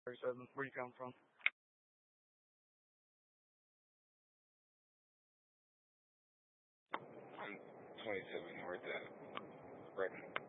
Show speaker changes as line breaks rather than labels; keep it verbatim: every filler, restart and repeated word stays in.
Seven. Where you come from?
I'm twenty-seven North at Redmond.